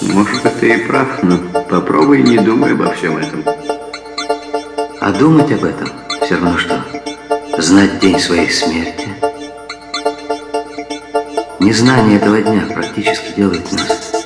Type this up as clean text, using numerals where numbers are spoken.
Может, ты и прав, но попробуй не думай обо всем этом. А думать об этом все равно, что знать день своей смерти. Незнание этого дня практически делает нас